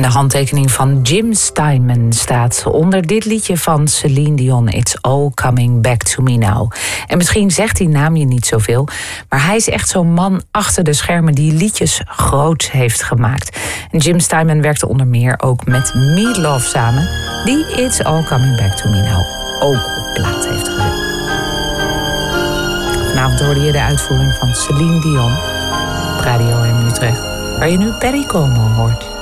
de handtekening van Jim Steinman staat onder dit liedje van Celine Dion, It's All Coming Back to Me Now. En misschien zegt die naam je niet zoveel, maar hij is echt zo'n man achter de schermen die liedjes groot heeft gemaakt. En Jim Steinman werkte onder meer ook met Meat Loaf samen, die It's All Coming Back to Me Now ook op plaat heeft gezet. Vanavond hoorde je de uitvoering van Celine Dion op Radio 1 Utrecht, waar je nu Perry Como hoort.